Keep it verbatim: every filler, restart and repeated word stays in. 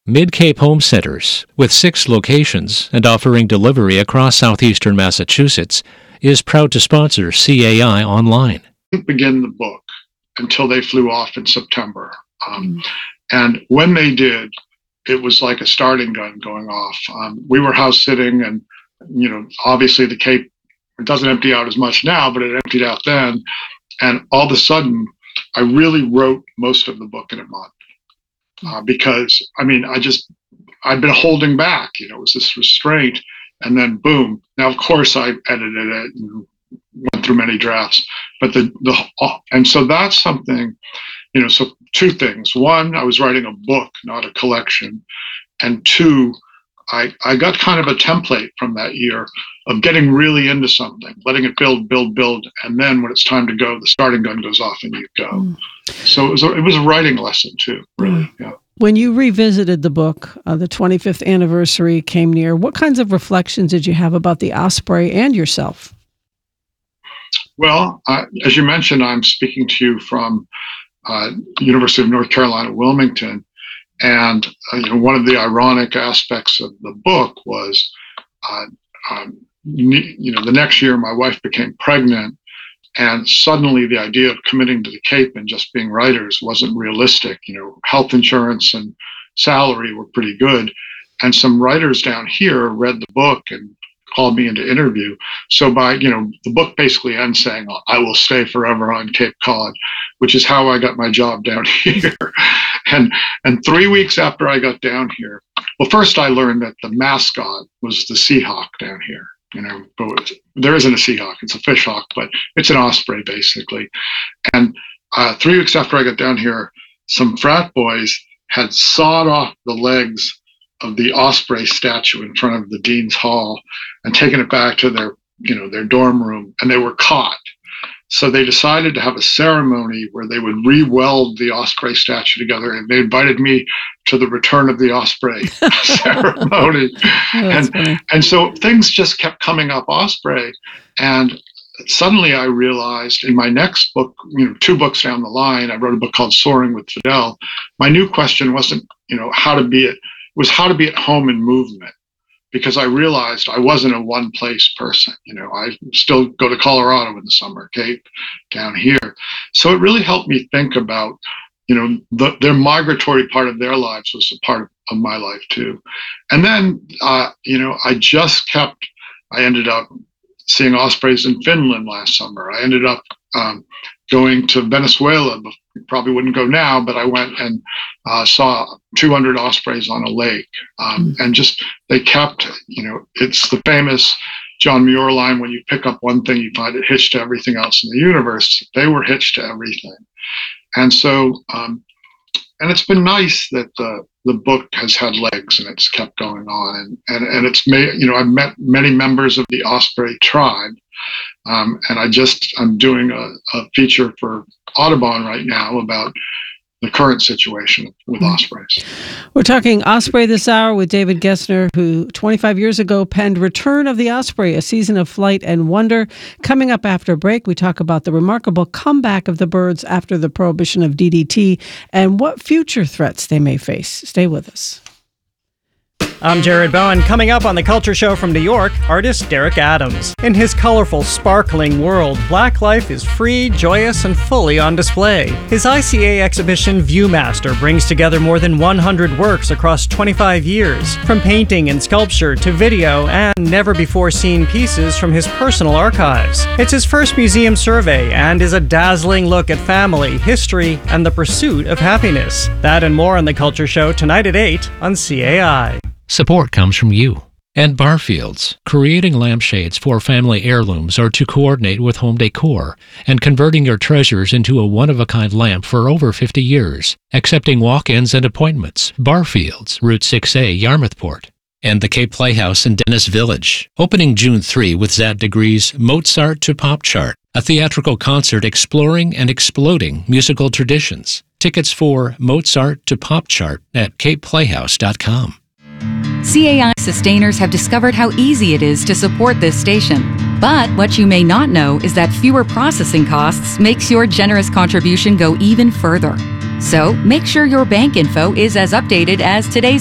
Mid-Cape Home Centers, with six locations and offering delivery across southeastern Massachusetts, is proud to sponsor C A I Online. Didn't begin the book until they flew off in September. Um, mm. And when they did, it was like a starting gun going off. Um, we were house sitting, and, you know, obviously the Cape, it doesn't empty out as much now, but it emptied out then. And all of a sudden, I really wrote most of the book in a month. Uh, because, I mean, I just, I'd been holding back, you know, it was this restraint, and then boom. Now, of course, I edited it and went through many drafts, but the, the, and so that's something, you know, so two things. One, I was writing a book, not a collection. And two, I, I got kind of a template from that year of getting really into something, letting it build, build, build. And then when it's time to go, the starting gun goes off and you go. Mm. So it was, a, it was a writing lesson too, really. Mm. Yeah. When you revisited the book, uh, the twenty-fifth anniversary came near. What kinds of reflections did you have about the Osprey and yourself? Well, uh, as you mentioned, I'm speaking to you from uh, University of North Carolina, Wilmington. And uh, you know, one of the ironic aspects of the book was, uh, um, you know, the next year my wife became pregnant, and suddenly the idea of committing to the Cape and just being writers wasn't realistic. You know, health insurance and salary were pretty good, and some writers down here read the book and called me into interview. So by, you know, the book basically ends saying, I will stay forever on Cape Cod, which is how I got my job down here. and and three weeks after I got down here, well, first I learned that the mascot was the Seahawk down here. You know, but there isn't a Seahawk, it's a fishhawk, but it's an osprey basically. And uh, three weeks after I got down here, some frat boys had sawed off the legs of the osprey statue in front of the Dean's Hall and taken it back to their, you know, their dorm room, and they were caught. So they decided to have a ceremony where they would re-weld the osprey statue together, and they invited me to the Return of the Osprey ceremony. Oh, and, and so things just kept coming up osprey. And suddenly I realized in my next book, you know, two books down the line, I wrote a book called Soaring with Fidel. My new question wasn't, you know, how to be it, it was how to be at home in movement. Because I realized I wasn't a one-place person. You know, I still go to Colorado in the summer, Cape, down here. So it really helped me think about, you know, the, their migratory part of their lives was a part of, of my life too. And then, uh, you know, I just kept, I ended up seeing ospreys in Finland last summer. I ended up um, going to Venezuela. You probably wouldn't go now, but I went and uh, saw two hundred ospreys on a lake. Um, and just, they kept, you know, it's the famous John Muir line, when you pick up one thing, you find it hitched to everything else in the universe. They were hitched to everything. And so, um, and it's been nice that the, the book has had legs and it's kept going on. And, and, and it's made, you know, I've met many members of the osprey tribe. Um, and I just, I'm doing a, a feature for Audubon right now about the current situation with ospreys. We're talking Osprey this hour with David Gessner, who twenty-five years ago penned Return of the Osprey, a season of flight and wonder. Coming up after a break, we talk about the remarkable comeback of the birds after the prohibition of D D T and what future threats they may face. Stay with us. I'm Jared Bowen. Coming up on The Culture Show from New York, artist Derek Adams. In his colorful, sparkling world, Black life is free, joyous, and fully on display. His I C A exhibition, Viewmaster, brings together more than one hundred works across twenty-five years, from painting and sculpture to video and never-before-seen pieces from his personal archives. It's his first museum survey and is a dazzling look at family, history, and the pursuit of happiness. That and more on The Culture Show tonight at eight on C A I. Support comes from you. And Barfields, creating lampshades for family heirlooms or to coordinate with home decor, and converting your treasures into a one-of-a-kind lamp for over fifty years, accepting walk-ins and appointments. Barfields, Route six A, Yarmouthport. And the Cape Playhouse in Dennis Village, opening June third with Zad Degree's Mozart to Pop Chart, a theatrical concert exploring and exploding musical traditions. Tickets for Mozart to Pop Chart at cape playhouse dot com. C A I sustainers have discovered how easy it is to support this station. But what you may not know is that fewer processing costs makes your generous contribution go even further. So make sure your bank info is as updated as today's